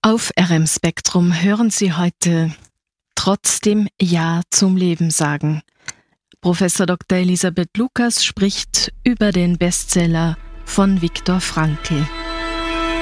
Auf RM Spektrum hören Sie heute Trotzdem Ja zum Leben sagen. Professor Dr. Elisabeth Lucas spricht über den Bestseller von Viktor Frankl.